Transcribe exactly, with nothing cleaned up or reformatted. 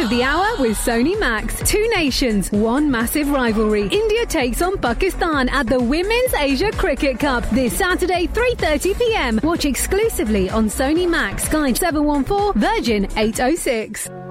of the hour with Sony Max. Two nations, one massive rivalry. India takes on Pakistan at the Women's Asia Cricket Cup this Saturday, three thirty p m. Watch exclusively on Sony Max, Sky seven one four, Virgin eight oh six.